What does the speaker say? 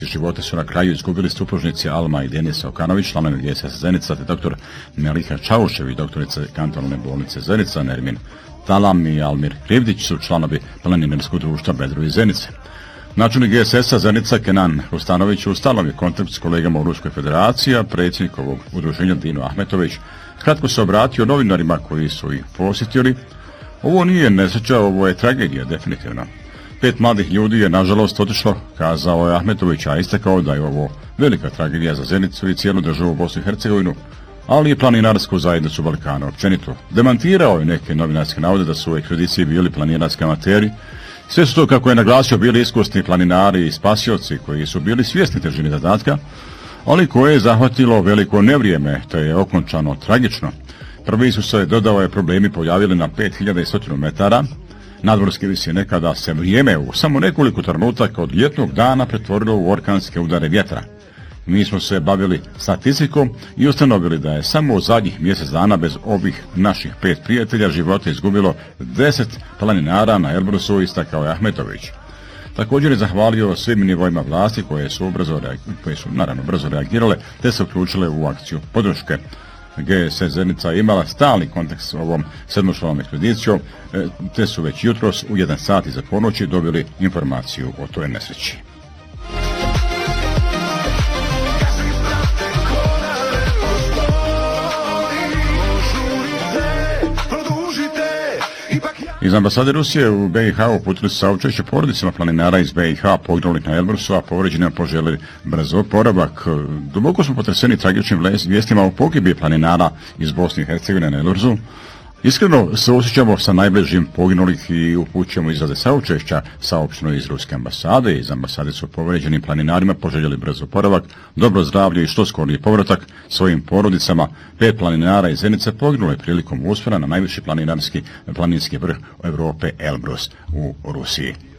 Živote su na kraju izgubili supružnici Alma i Denisa Okanović, članovi GSS Zenica, te dr. Meliha Čaušević, doktorica kantonalne bolnice Zenica, Nermin Talam i Almir Krivdić su članovi planinarskog društva Bedrovi Zenice. Načelnik GSS-a Zenica Kenan Ustanović u stalnom je kontakt s kolegama u Ruskoj federaciji, a predsjednik ovog udruženja Dino Ahmetović kratko se obratio novinarima koji su ih posjetili. Ovo nije nesreća, ovo je tragedija, definitivno. 5 mladih ljudi je nažalost otišlo, kazao je Ahmetović, a istakao da je ovo velika tragedija za Zenicu i cijelu državu Bosnu i Hercegovinu, ali i planinarsku zajednicu Balkana općenito. Demantirao je neke novinarske navode da su u ekspediciji bili planinarski amateri. Sve su to, kako je naglasio, bili iskusni planinari i spasioci koji su bili svjesni težine zadatka, ali koje je zahvatilo veliko nevrijeme, te je okončano tragično. Prvi su se, dodao je, problemi pojavili na 5100 metara nadmorske visine, kada se vrijeme u samo nekoliko trenutaka od ljetnog dana pretvorilo u orkanske udare vjetra. Mi smo se bavili statistikom i ustanovili da je samo u zadnjih mjesec dana bez ovih naših 5 prijatelja života izgubilo 10 planinara na Elbrusu, istakao je Ahmetović. Također je zahvalio svim nivoima vlasti koje su naravno brzo reagirale te se uključile u akciju podrške. GSS Zenica imala stalni kontakt s ovom 7-članom ekspedicijom, te su već jutros u 1 sat iza ponoći dobili informaciju o toj nesreći. Iz ambasade Rusije u BiH uputili su saučešće porodicama planinara iz BiH poginulih na Elbrusu, a povrijeđenima poželjeli brzo oporavak. Duboko smo potreseni tragičnim vijestima o pogibiji planinara iz Bosne i Hercegovine na Elbrusu. Iskreno se osjećamo sa najbližim poginulih i upućujemo izraze saučešća saopšteno iz Ruske ambasade. Iz ambasade su povrijeđenim planinarima poželjeli brzo oporavak, dobro zdravlje i što skoriji povratak svojim porodicama. 5 planinara iz Zenice poginule prilikom uspona na najviši planinski vrh Europe Elbrus u Rusiji.